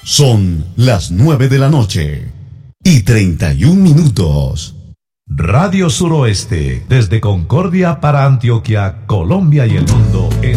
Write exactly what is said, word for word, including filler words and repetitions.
Son las nueve de la noche y treinta y un minutos. Radio Suroeste, desde Concordia para Antioquia, Colombia y el mundo en